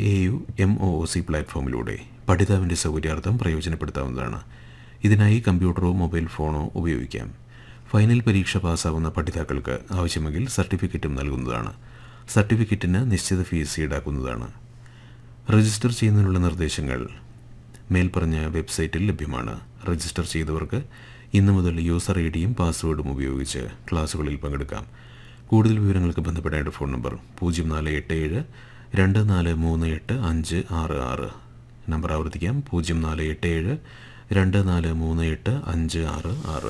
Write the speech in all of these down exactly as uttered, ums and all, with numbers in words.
A U M O O C പ്ലാറ്റ്ഫോമിലൂടെ പഠിതാവിൻ്റെ സൗകര്യാർത്ഥം പ്രയോജനപ്പെടുത്താവുന്നതാണ്. ഇതിനായി കമ്പ്യൂട്ടറോ mobile ഫോണോ ഉപയോഗിക്കാം. ഫൈനൽ പരീക്ഷ പാസ്സാവുന്ന പഠിതാക്കൾക്ക് ആവശ്യമെങ്കിൽ സർട്ടിഫിക്കറ്റും നൽകുന്നതാണ്. സർട്ടിഫിക്കറ്റിന് നിശ്ചിത ഫീസ് ഈടാക്കുന്നതാണ്. രജിസ്റ്റർ ചെയ്യുന്നതിനുള്ള നിർദ്ദേശങ്ങൾ മേൽപ്പറഞ്ഞ വെബ്സൈറ്റിൽ ലഭ്യമാണ്. രജിസ്റ്റർ ചെയ്തവർക്ക് ഇന്നു മുതൽ യൂസർ ഐ ഡിയും പാസ്വേഡും ഉപയോഗിച്ച് ക്ലാസുകളിൽ പങ്കെടുക്കാം. കൂടുതൽ വിവരങ്ങൾക്ക് ബന്ധപ്പെടേണ്ട ഫോൺ നമ്പർ പൂജ്യം നാല് എട്ട് ഏഴ് രണ്ട് നാല് മൂന്ന് എട്ട് അഞ്ച് ആറ് ആറ്. നമ്പർ ആവർത്തിക്കാം, പൂജ്യം നാല് എട്ട് ഏഴ് രണ്ട് നാല് മൂന്ന് എട്ട് അഞ്ച് ആറ് ആറ്.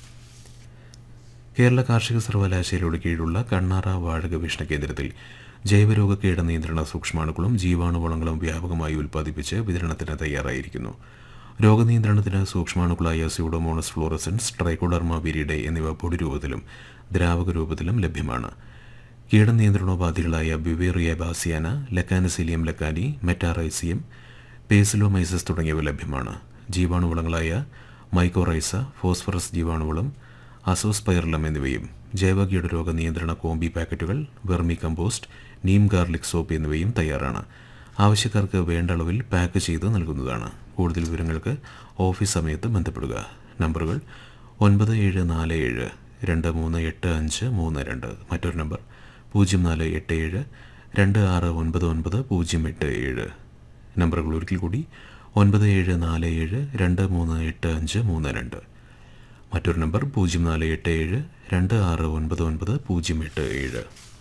കേരള കാർഷിക സർവകലാശാലയുടെ കീഴിലുള്ള കണ്ണാറ വാഴ ഗവേഷണ കേന്ദ്രത്തിൽ ജൈവരോഗ കീട നിയന്ത്രണ സൂക്ഷ്മാണുക്കളും ജീവാണുവളങ്ങളും വ്യാപകമായി ഉൽപ്പാദിപ്പിച്ച് വിതരണത്തിന് തയ്യാറായിരിക്കുന്നു. രോഗനിയന്ത്രണത്തിന് സൂക്ഷ്മാണുക്കളായ സ്യൂഡോമോണസ് ഫ്ലോറസൻസ്, ട്രൈക്കോഡർമ വിരിഡെ എന്നിവ പൊടിരൂപത്തിലും ദ്രാവക രൂപത്തിലും ലഭ്യമാണ്. കീടനിയന്ത്രണോപാധികളായ ബിവേറിയ ബാസിയാന, ലക്കാനസീലിയം ലക്കാനി, മെറ്റാറൈസിയം, പേസിലോമൈസസ് തുടങ്ങിയവ ലഭ്യമാണ്. ജീവാണുവളങ്ങളായ മൈക്കോറൈസ, ഫോസ്ഫറസ് ജീവാണുവളം, അസോസ്പൈറലം എന്നിവയും ജൈവ കീടരോഗ നിയന്ത്രണ കോമ്പി പാക്കറ്റുകൾ, vermi compost, Neem garlic soap എന്നിവയും തയ്യാറാണ്. ആവശ്യക്കാർക്ക് വേണ്ട അളവിൽ പാക്ക് ചെയ്ത് നൽകുന്നതാണ്. കൂടുതൽ വിവരങ്ങൾക്ക് ഓഫീസ് സമയത്ത് ബന്ധപ്പെടുക. നമ്പറുകൾ ഒൻപത് ഏഴ് നാല് ഏഴ് രണ്ട് മൂന്ന് എട്ട് അഞ്ച് മൂന്ന് രണ്ട്. മറ്റൊരു നമ്പർ പൂജ്യം നാല് എട്ട് ഏഴ് രണ്ട് ആറ് ഒൻപത് ഒൻപത് പൂജ്യം എട്ട് ഏഴ്. നമ്പറുകൾ ഒരിക്കൽ കൂടി ഒൻപത് ഏഴ് നാല് ഏഴ് രണ്ട് മൂന്ന് എട്ട് അഞ്ച് മൂന്ന് രണ്ട്. മറ്റൊരു നമ്പർ പൂജ്യം നാല് എട്ട് ഏഴ് രണ്ട് ആറ് ഒൻപത് ഒൻപത് പൂജ്യം എട്ട് ഏഴ്.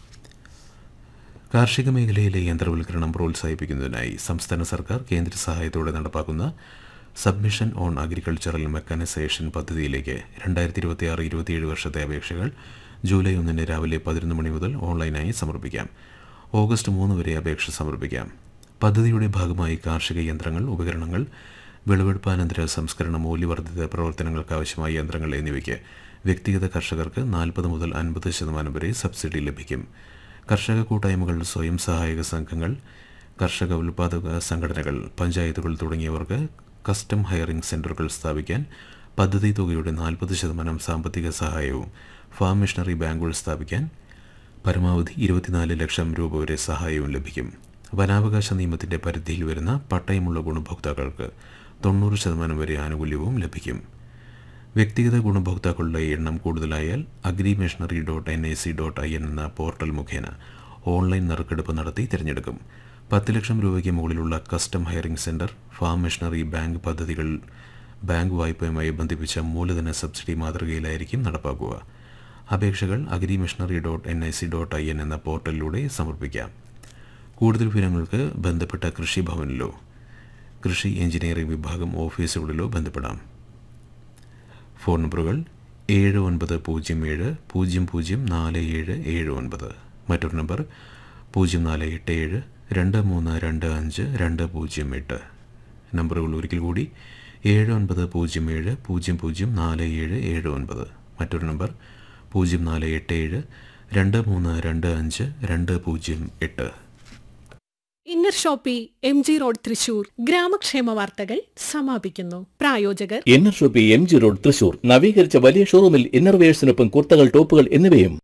കാർഷിക മേഖലയിലെ യന്ത്രവൽക്കരണം പ്രോത്സാഹിപ്പിക്കുന്നതിനായി സംസ്ഥാന സർക്കാർ കേന്ദ്ര സഹായത്തോടെ നടപ്പാക്കുന്ന സബ്മിഷൻ ഓൺ അഗ്രികൾച്ചറൽ മെക്കാനൈസേഷൻ പദ്ധതിയിലേക്ക് രണ്ടായിരത്തി ഇരുപത്തി ആറ് ഇരുപത്തിയേഴ് വർഷത്തെ അപേക്ഷകൾ ജൂലൈ ഒന്നിന് രാവിലെ പതിനൊന്ന് മണി മുതൽ ഓൺലൈനായി സമർപ്പിക്കാം. ഓഗസ്റ്റ് മൂന്ന് വരെ അപേക്ഷ സമർപ്പിക്കാം. പദ്ധതിയുടെ ഭാഗമായി കാർഷിക യന്ത്രങ്ങൾ, ഉപകരണങ്ങൾ, വിളവെടുപ്പാനന്തര സംസ്കരണ മൂല്യവർദ്ധിത പ്രവർത്തനങ്ങൾക്ക് ആവശ്യമായ യന്ത്രങ്ങൾ എന്നിവയ്ക്ക് വ്യക്തിഗത കർഷകർക്ക് നാൽപ്പത് മുതൽ അൻപത് ശതമാനം വരെ സബ്സിഡി ലഭിക്കും. കർഷക കൂട്ടായ്മകൾ, സ്വയം സഹായക സംഘങ്ങൾ, കർഷക ഉൽപ്പാദക സംഘടനകൾ, പഞ്ചായത്തുകൾ തുടങ്ങിയവർക്ക് കസ്റ്റം ഹയറിംഗ് സെൻ്ററുകൾ സ്ഥാപിക്കാൻ പദ്ധതി തുകയുടെ നാൽപ്പത് ശതമാനം സാമ്പത്തിക സഹായവും, ഫാം മിഷണറി ബാങ്കുകൾ സ്ഥാപിക്കാൻ പരമാവധി ഇരുപത്തിനാല് ലക്ഷം രൂപ വരെ സഹായവും ലഭിക്കും. വനാവകാശ നിയമത്തിൻ്റെ പരിധിയിൽ വരുന്ന പട്ടയമുള്ള ഗുണഭോക്താക്കൾക്ക് തൊണ്ണൂറ് ശതമാനം വരെ ആനുകൂല്യവും ലഭിക്കും. വ്യക്തിഗത ഗുണഭോക്താക്കളുടെ എണ്ണം കൂടുതലായാൽ agri missionary dot N I C dot I N എന്ന പോർട്ടൽ മുഖേന ഓൺലൈൻ നറുക്കെടുപ്പ് നടത്തി തിരഞ്ഞെടുക്കും. പത്ത് ലക്ഷം രൂപയ്ക്ക് മുകളിലുള്ള custom hiring centre, farm missionary bank പദ്ധതികൾ ബാങ്ക് വായ്പയുമായി ബന്ധിപ്പിച്ച മൂലധന സബ്സിഡി മാതൃകയിലായിരിക്കും നടപ്പാക്കുക. അപേക്ഷകൾ agri missionary dot N I C dot I N എന്ന പോർട്ടലിലൂടെ സമർപ്പിക്കാം. കൂടുതൽ വിവരങ്ങൾക്ക് ബന്ധപ്പെട്ട കൃഷിഭവനിലോ കൃഷി എഞ്ചിനീയറിംഗ് വിഭാഗം ഓഫീസുകളിലോ ബന്ധപ്പെടാം. ഫോൺ നമ്പറുകൾ ഏഴ് ഒൻപത് പൂജ്യം ഏഴ് പൂജ്യം പൂജ്യം നാല് ഏഴ് ഏഴ് ഒൻപത്. മറ്റൊരു നമ്പർ പൂജ്യം നാല് എട്ട് ഏഴ് രണ്ട് മൂന്ന് രണ്ട് അഞ്ച് രണ്ട് പൂജ്യം എട്ട്. നമ്പറുകൾ ഒരിക്കൽ കൂടി ഏഴ് ഒൻപത് പൂജ്യം ഏഴ് പൂജ്യം പൂജ്യം നാല് ഏഴ് ഏഴ് ഒൻപത്. മറ്റൊരു നമ്പർ പൂജ്യം നാല് എട്ട് ഏഴ് രണ്ട് മൂന്ന് രണ്ട് അഞ്ച് രണ്ട് പൂജ്യം എട്ട്. Inner Shopee, M G road, Thrissur. ഗ്രാമക്ഷേമ വാർത്തകൾ സമാപിക്കുന്നു. പ്രായോജകർ inner Shopee, M G road, Thrissur. നവീകരിച്ച വലിയ ഷോറൂമിൽ ഇന്നർവെയേഴ്സിനൊപ്പം കുർത്തകൾ, ടോപ്പുകൾ എന്നിവയും.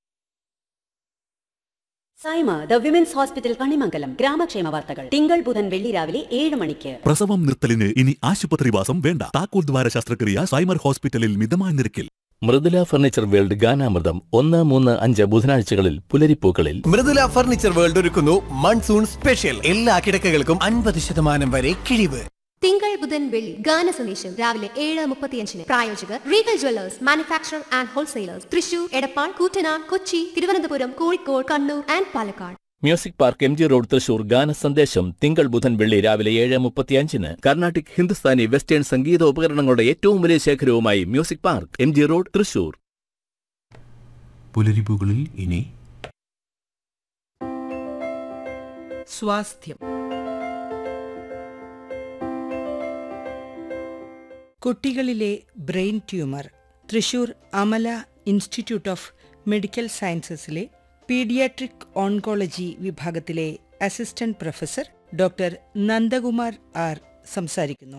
Saima the women's hospital Kanimangalam. ഗ്രാമക്ഷേമ വാർത്തകൾ തിങ്കൾ ബുധൻ വെള്ളി രാവിലെ ഏഴ് മണിക്ക്. പ്രസവം നിർത്തലിന് ഇനി ആശുപത്രിവാസം വേണ്ട. താക്കോൽ ദ്വാര ശസ്ത്രക്രിയ സൈമർ ഹോസ്പിറ്റലിൽ മിതമായ നിരക്കിൽ. മൃദുല ഫർണിച്ചർ വേൾഡ് ഗാനാമൃതം ഒന്ന് മൂന്ന് അഞ്ച് ബുധനാഴ്ചകളിൽ പുലരിപ്പൂക്കളിൽ. മൃദുല ഫർണിച്ചർ വേൾഡ് ഒരുക്കുന്നു മൺസൂൺ സ്പെഷ്യൽ. എല്ലാ കിടക്കകൾക്കും അൻപത് ശതമാനം വരെ കിഴിവ്. തിങ്കൾ ബുധൻ വെള്ളി ഗാന സന്ദേശം രാവിലെ ഏഴ് മുപ്പത്തിയഞ്ചിന്. പ്രായോജകർ Regal Jewellers, manufacturer and wholesalers, Thrissur, Edappal, Koottanad, Kochi, Thiruvananthapuram, Kozhikode, Kannur and Palakkad. Music park, M G road, Thrissur. ഗാന സന്ദേശം തിങ്കൾ ബുധൻ വെള്ളി രാവിലെ ഏഴ് മുപ്പത്തിയഞ്ചിന്. കർണാട്ടിക്, ഹിന്ദുസ്ഥാനി, വെസ്റ്റേൺ സംഗീത ഉപകരണങ്ങളുടെ ഏറ്റവും വലിയ ശേഖരവുമായി music park, M G road, Thrissur. പുലരിപ്പൂകളിൽ ഇനി സ്വാസ്ഥ്യം. കുട്ടികളിലെ brain tumour. Thrissur Amala institute of medical സയൻസസിലെ paediatric oncology വിഭാഗത്തിലെ assistant professor doctor Nandakumar R സംസാരിക്കുന്നു.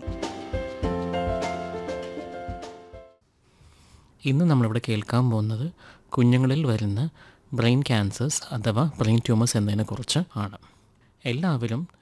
ഇന്ന് നമ്മളിവിടെ കേൾക്കാൻ പോകുന്നത് കുഞ്ഞുങ്ങളിൽ വരുന്ന ബ്രെയിൻ ക്യാൻസേഴ്സ് അഥവാ ബ്രെയിൻ ട്യൂമേഴ്സ് എന്നതിനെക്കുറിച്ച് ആണ്. എല്ലാവരും